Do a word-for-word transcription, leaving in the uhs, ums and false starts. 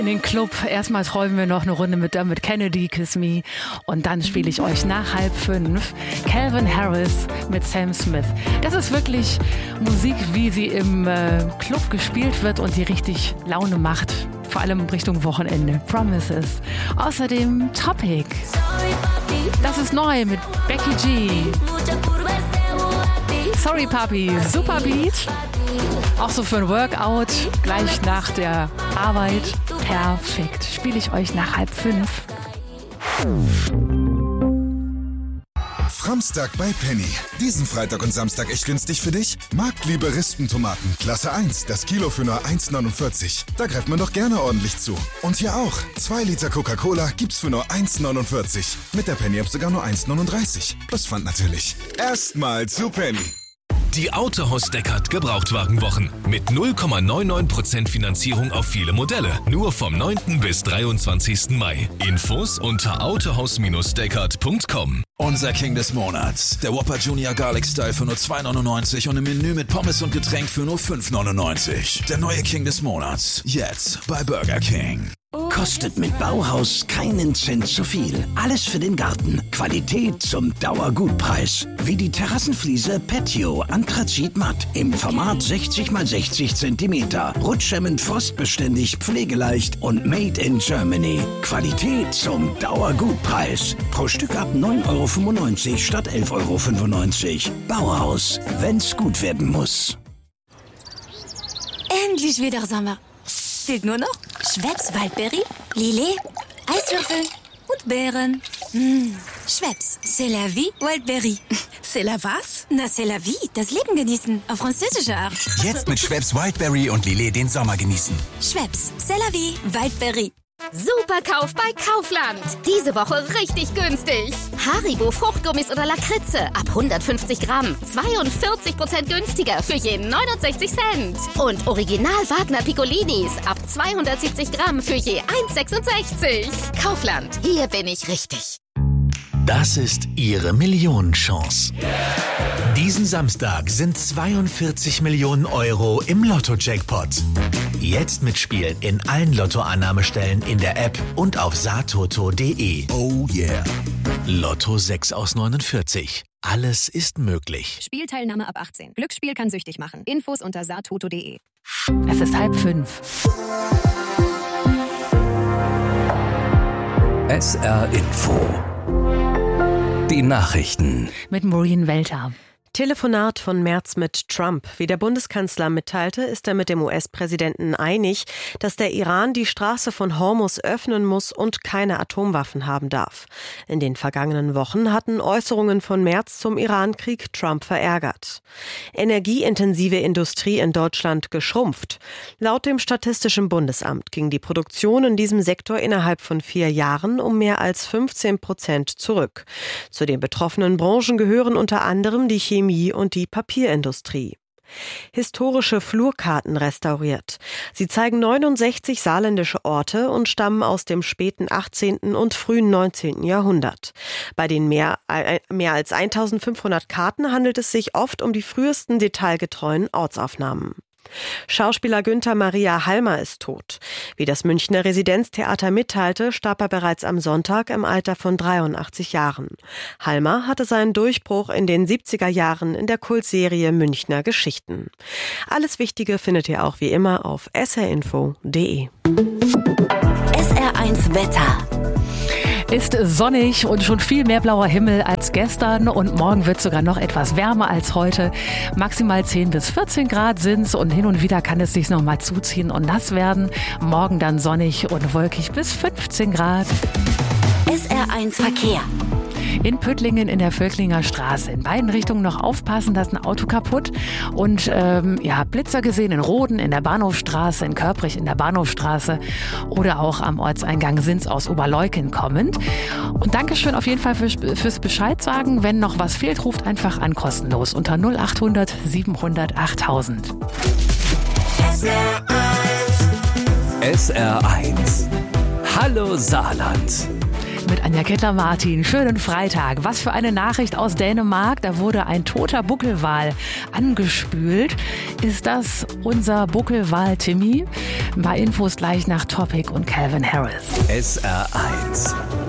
In den Club. Erstmal träumen wir noch eine Runde mit Dermot Kennedy, Kiss Me. Und dann spiele ich euch nach halb fünf Calvin Harris mit Sam Smith. Das ist wirklich Musik, wie sie im äh, Club gespielt wird und die richtig Laune macht. Vor allem Richtung Wochenende. Promises. Außerdem Topic. Das ist neu mit Becky G. Sorry Papi, super Beat. Auch so für ein Workout, gleich nach der Arbeit. Perfekt. Spiele ich euch nach halb fünf. Framstag bei Penny. Diesen Freitag und Samstag echt günstig für dich? Marktliebe Rispentomaten, Klasse eins, das Kilo für nur eins neunundvierzig. Da greift man doch gerne ordentlich zu. Und hier auch, zwei Liter Coca-Cola gibt's für nur eins neunundvierzig. Mit der Penny-App sogar nur eins neununddreißig. Plus Pfand natürlich. Erstmal zu Penny. Die Autohaus Deckard Gebrauchtwagenwochen mit null Komma neunundneunzig Prozent Finanzierung auf viele Modelle. Nur vom neunten bis dreiundzwanzigsten Mai. Infos unter autohaus Deckard Punkt com. Unser King des Monats. Der Whopper Junior Garlic Style für nur zwei neunundneunzig und im Menü mit Pommes und Getränk für nur fünf neunundneunzig. Der neue King des Monats. Jetzt bei Burger King. Kostet mit Bauhaus keinen Cent zu viel. Alles für den Garten. Qualität zum Dauergutpreis. Wie die Terrassenfliese Patio Anthrazit Matt im Format sechzig mal sechzig Zentimeter. Rutschhemmend, frostbeständig, pflegeleicht und made in Germany. Qualität zum Dauergutpreis. Pro Stück ab neun Euro fünfundneunzig statt elf Euro fünfundneunzig. Bauhaus, wenn's gut werden muss. Endlich wieder Sommer. Fehlt nur noch Schweppes Waldbeere, Lillet, Eiswürfel und Beeren. Mmh. Schweppes, c'est la vie Waldbeere. C'est la was? Na, c'est la vie, das Leben genießen, auf französische Art. Jetzt mit Schweppes Wildberry und Lillet den Sommer genießen. Schweppes, c'est la vie Waldbeere. Super Kauf bei Kaufland. Diese Woche richtig günstig. Haribo Fruchtgummis oder Lakritze ab hundertfünfzig Gramm. zweiundvierzig Prozent günstiger für je neunundsechzig Cent. Und Original Wagner Piccolinis ab zweihundertsiebzig Gramm für je eins sechsundsechzig. Kaufland, hier bin ich richtig. Das ist Ihre Millionenchance. Diesen Samstag sind zweiundvierzig Millionen Euro im Lotto-Jackpot. Jetzt mitspielen in allen Lottoannahmestellen in der App und auf satoto punkt de. Oh yeah. Lotto sechs aus neunundvierzig. Alles ist möglich. Spielteilnahme ab achtzehn. Glücksspiel kann süchtig machen. Infos unter satoto punkt de. Es ist halb fünf. S R Info. Die Nachrichten. Mit Maureen Welter. Telefonat von Merz mit Trump. Wie der Bundeskanzler mitteilte, ist er mit dem U S-Präsidenten einig, dass der Iran die Straße von Hormuz öffnen muss und keine Atomwaffen haben darf. In den vergangenen Wochen hatten Äußerungen von Merz zum Iran-Krieg Trump verärgert. Energieintensive Industrie in Deutschland geschrumpft. Laut dem Statistischen Bundesamt ging die Produktion in diesem Sektor innerhalb von vier Jahren um mehr als fünfzehn Prozent zurück. Zu den betroffenen Branchen gehören unter anderem die Chemie und die Papierindustrie. Historische Flurkarten restauriert. Sie zeigen neunundsechzig saarländische Orte und stammen aus dem späten achtzehnten und frühen neunzehnten Jahrhundert. Bei den mehr, äh, mehr als eintausendfünfhundert Karten handelt es sich oft um die frühesten detailgetreuen Ortsaufnahmen. Schauspieler Günther Maria Halmer ist tot. Wie das Münchner Residenztheater mitteilte, starb er bereits am Sonntag im Alter von dreiundachtzig Jahren. Halmer hatte seinen Durchbruch in den siebziger Jahren in der Kultserie Münchner Geschichten. Alles Wichtige findet ihr auch wie immer auf s r info punkt de. S R eins Wetter. Ist sonnig und schon viel mehr blauer Himmel als gestern und morgen wird sogar noch etwas wärmer als heute. Maximal zehn bis vierzehn Grad sind's und hin und wieder kann es sich noch mal zuziehen und nass werden. Morgen dann sonnig und wolkig bis fünfzehn Grad. S R eins Verkehr. In Püttlingen in der Völklinger Straße. In beiden Richtungen noch aufpassen, da ist ein Auto kaputt. Und ähm, ja, Blitzer gesehen in Roden, in der Bahnhofstraße, in Körprich, in der Bahnhofstraße oder auch am Ortseingang Sins aus Oberleukern kommend. Und Dankeschön auf jeden Fall fürs, fürs Bescheid sagen. Wenn noch was fehlt, ruft einfach an kostenlos unter null achthundert siebenhundert achttausend. S R eins. S R eins. Hallo Saarland. mit Anja Kettler-Martin. Schönen Freitag. Was für eine Nachricht aus Dänemark. Da wurde ein toter Buckelwal angespült. Ist das unser Buckelwal Timmy? Ein paar Infos gleich nach Topic und Calvin Harris. S R eins.